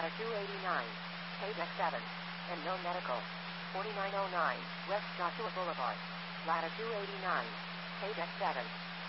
LATA 289, page X7, and no medical. 4909, West Joshua Boulevard. LATA 289, page X7.